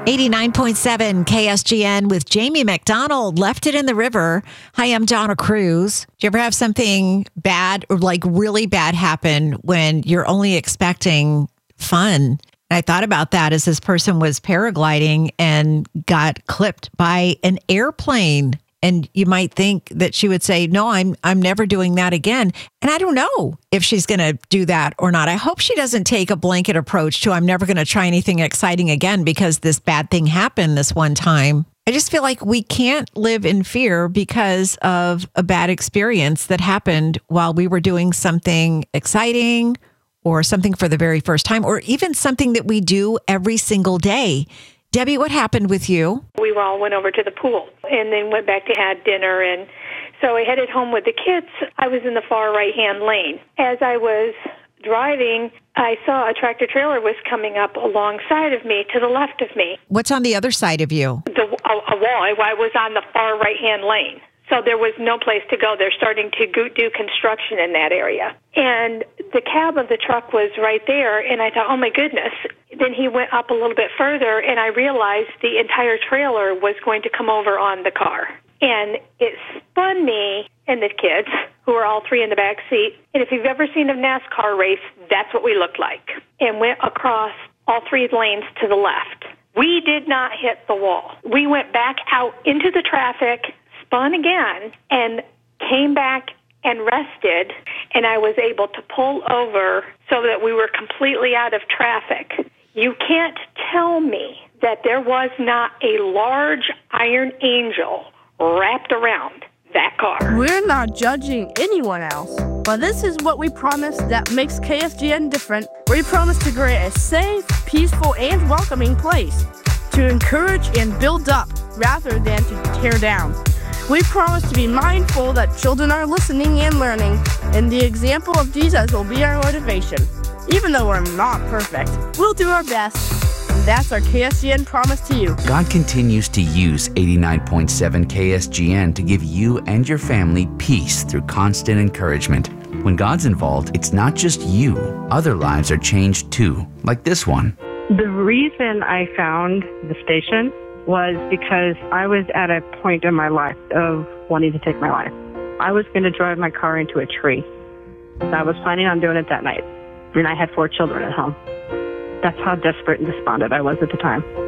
89.7 KSGN with Jamie McDonald, Left It in the River. Hi, I'm Donna Cruz. Do you ever have something bad or like really bad happen when you're only expecting fun? I thought about that as this person was paragliding and got clipped by an airplane. And you might think that she would say, no, I'm never doing that again. And I don't know if she's going to do that or not. I hope she doesn't take a blanket approach to I'm never going to try anything exciting again because this bad thing happened this one time. I just feel like we can't live in fear because of a bad experience that happened while we were doing something exciting or something for the very first time or even something that we do every single day. Debbie, what happened with you? We all went over to the pool and then went back to have dinner. And so I headed home with the kids. I was in the far right-hand lane. As I was driving, I saw a tractor-trailer was coming up alongside of me to the left of me. What's on the other side of you? A wall. I was on the far right-hand lane. So there was no place to go. They're starting to do construction in that area. And the cab of the truck was right there, and I thought, oh, my goodness. Then he went up a little bit further, and I realized the entire trailer was going to come over on the car. And it spun me and the kids, who were all three in the back seat. And if you've ever seen a NASCAR race, that's what we looked like. And went across all three lanes to the left. We did not hit the wall. We went back out into the traffic, spun again, and came back and rested, and I was able to pull over so that we were completely out of traffic. You can't tell me that there was not a large iron angel wrapped around that car. We're not judging anyone else, but this is what we promise that makes KSGN different. We promise to create a safe, peaceful, and welcoming place to encourage and build up rather than to tear down. We promise to be mindful that children are listening and learning, and the example of Jesus will be our motivation. Even though we're not perfect, we'll do our best. And that's our KSGN promise to you. God continues to use 89.7 KSGN to give you and your family peace through constant encouragement. When God's involved, it's not just you. Other lives are changed too, like this one. The reason I found the station was because I was at a point in my life of wanting to take my life. I was going to drive my car into a tree. I was planning on doing it that night, and I had 4 children at home. That's how desperate and despondent I was at the time.